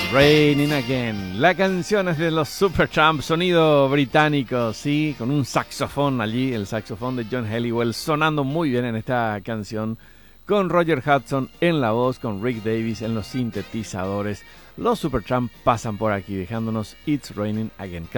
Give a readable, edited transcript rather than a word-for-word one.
Raining Again. La canción es de los Supertramp, sonido británico, sí, con un saxofón allí, el saxofón de John Helliwell sonando muy bien en esta canción, con Roger Hudson en la voz, con Rick Davies en los sintetizadores. Los Supertramp pasan por aquí dejándonos It's Raining Again.